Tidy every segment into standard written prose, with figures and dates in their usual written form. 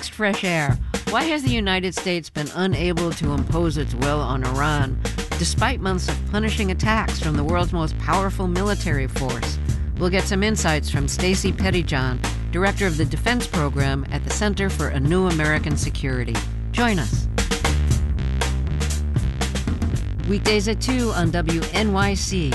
Next, Fresh Air. Why has the United States been unable to impose its will on Iran, despite months of punishing attacks from the world's most powerful military force? We'll get some insights from Stacey Pettyjohn, Director of the Defense Program at the Center for a New American Security. Join us. Weekdays at 2 on WNYC.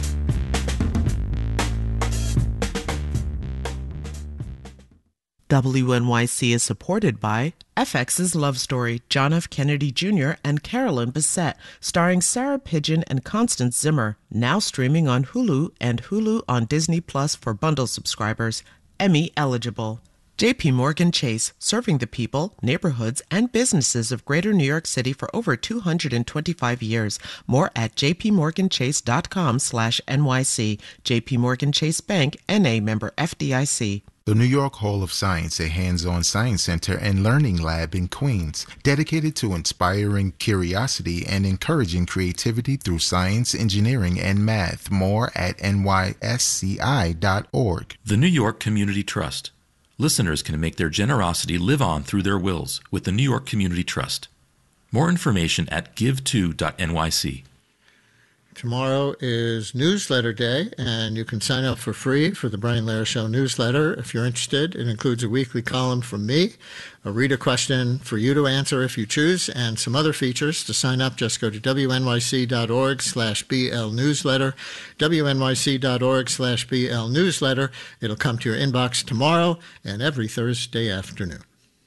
WNYC is supported by FX's Love Story, John F. Kennedy Jr. and Carolyn Bessette, starring Sarah Pidgeon and Constance Zimmer, now streaming on Hulu and Hulu on Disney Plus for bundle subscribers, Emmy eligible. J.P. Morgan Chase, serving the people, neighborhoods, and businesses of Greater New York City for over 225 years. More at jpmorganchase.com/NYC. J.P. Morgan Chase Bank, N.A. member FDIC. The New York Hall of Science, a hands-on science center and learning lab in Queens, dedicated to inspiring curiosity and encouraging creativity through science, engineering, and math. More at nysci.org. The New York Community Trust. Listeners can make their generosity live on through their wills with the New York Community Trust. More information at give2.nyc. Tomorrow is newsletter day, and you can sign up for free for the Brian Lehrer Show newsletter if you're interested. It includes a weekly column from me, a reader question for you to answer if you choose, and some other features. To sign up, just go to wnyc.org/BL newsletter, wnyc.org/BL newsletter. It'll come to your inbox tomorrow and every Thursday afternoon.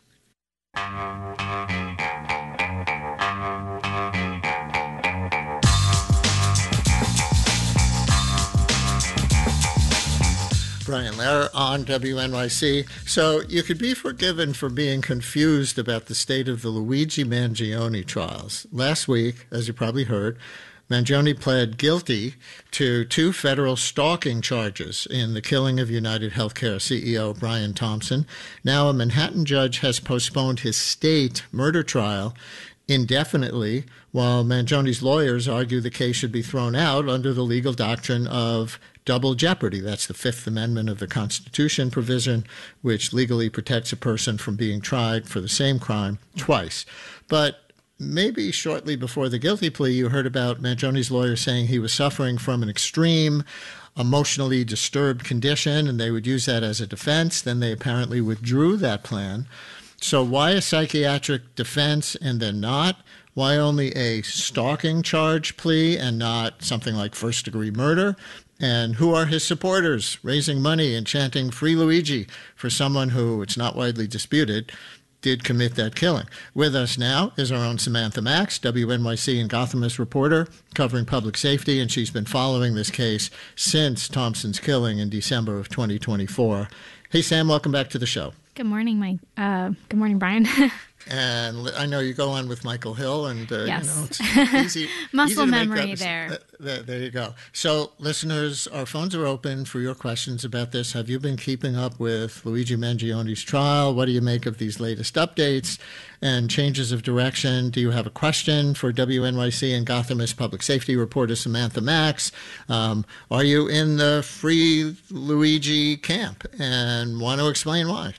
Brian Lehrer on WNYC. So you could be forgiven for being confused about the state of the Luigi Mangione trials. Last week, as you probably heard, Mangione pled guilty to 2 federal stalking charges in the killing of United Healthcare CEO Brian Thompson. Now a Manhattan judge has postponed his state murder trial indefinitely, while Mangione's lawyers argue the case should be thrown out under the legal doctrine of double jeopardy. That's the Fifth Amendment of the Constitution provision, which legally protects a person from being tried for the same crime twice. But maybe shortly before the guilty plea, you heard about Mangione's lawyer saying he was suffering from an extreme emotionally disturbed condition, and they would use that as a defense. Then they apparently withdrew that plan. So why a psychiatric defense and then not? Why only a stalking charge plea and not something like first-degree murder? And who are his supporters, raising money and chanting Free Luigi for someone who, it's not widely disputed, did commit that killing? With us now is our own Samantha Max, WNYC and Gothamist reporter covering public safety, and she's been following this case since Thompson's killing in December of 2024. Hey, Sam, welcome back to the show. Good morning, Mike. Good morning, Brian. And I know you go on with Michael Hill, and yes. It's easy. Muscle easy memory there. There you go. So, listeners, our phones are open for your questions about this. Have you been keeping up with Luigi Mangione's trial? What do you make of these latest updates and changes of direction? Do you have a question for WNYC and Gothamist public safety reporter Samantha Max? Are you in the Free Luigi camp and want to explain why?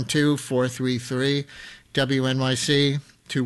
212-433 WNYC,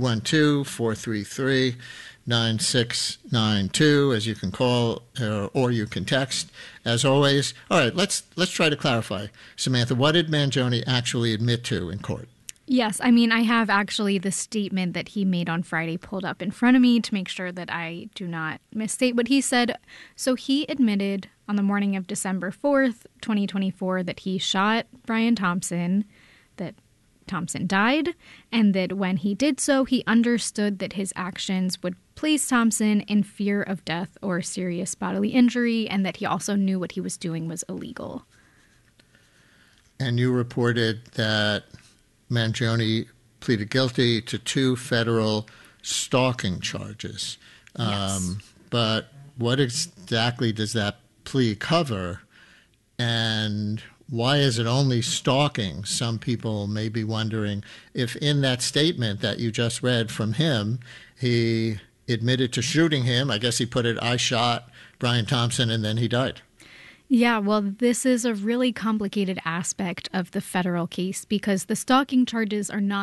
212-433-9692, as you can call or you can text, as always. All right, let's try to clarify. Samantha, what did Mangione actually admit to in court? Yes, I mean, I have actually the statement that he made on Friday pulled up in front of me to make sure that I do not misstate what he said. So he admitted on the morning of December 4th, 2024, that he shot Brian Thompson, that Thompson died, and that when he did so, he understood that his actions would place Thompson in fear of death or serious bodily injury, and that he also knew what he was doing was illegal. And you reported that Mangione pleaded guilty to 2 federal stalking charges. Yes. But what exactly does that plea cover? And why is it only stalking? Some people may be wondering if in that statement that you just read from him, he admitted to shooting him. I guess he put it, I shot Brian Thompson and then he died. Yeah, well, this is a really complicated aspect of the federal case because the stalking charges are not